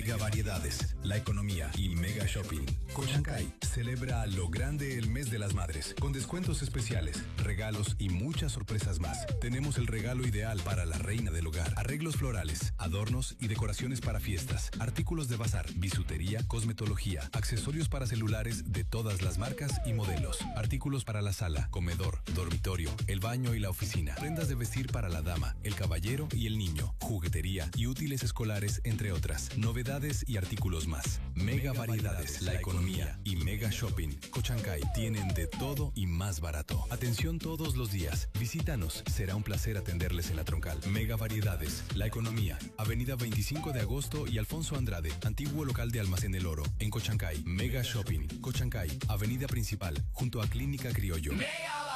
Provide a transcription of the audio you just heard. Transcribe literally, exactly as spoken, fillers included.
Mega variedades, la economía y Mega Shopping. Cochancay celebra a lo grande el mes de las madres, con descuentos especiales, regalos y muchas sorpresas más. Tenemos el regalo ideal para la reina del hogar. Arreglos florales, adornos y decoraciones para fiestas, artículos de bazar, bisutería, cosmetología, accesorios para celulares de todas las marcas y modelos, artículos para la sala, comedor, dormitorio, el baño y la oficina, prendas de vestir para la dama, el caballero y el niño, juguetería y útiles escolares, entre otras, novedades y artículos más. Mega variedades, la economía y Mega Shopping. Cochancay tienen de todo y más barato. Atención todos los días. Visítanos. Será un placer atenderles en la Troncal. Mega variedades, la economía. Avenida veinticinco de agosto y Alfonso Andrade, antiguo local de Almacén El Oro, en Cochancay. Mega Shopping. Cochancay, avenida principal, junto a Clínica Criollo. Mega